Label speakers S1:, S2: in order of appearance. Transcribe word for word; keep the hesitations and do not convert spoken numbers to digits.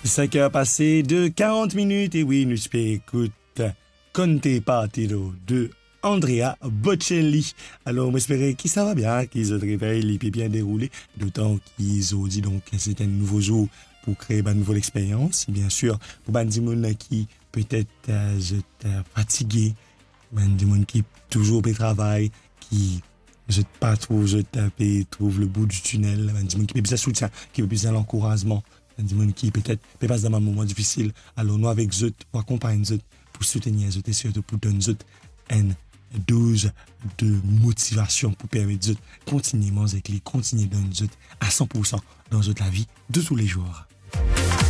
S1: cinq heures passées de quarante minutes, et oui, nous écoute Conte Partito de Andrea Bocelli. Alors, j'espère que ça va bien, qu'ils se réveillent, les pieds bien déroulés, d'autant qu'ils ont dit donc que c'est un nouveau jour pour créer une nouvelle expérience. Et bien sûr, pour des gens qui peut-être euh, sont fatigués, des gens qui toujours au travail, qui je pas trop, je tape, trouve le bout du tunnel, des gens qui ont besoin de soutien, qui ont besoin d'encouragement, des gens qui peut-être passent dans un moment difficile. Alors, nous, avec eux, pour accompagner eux, pour soutenir eux et surtout pour donner eux une dose de motivation pour permettre eux de continuer à manger, continuer à donner eux à cent pour cent dans la vie de tous les jours.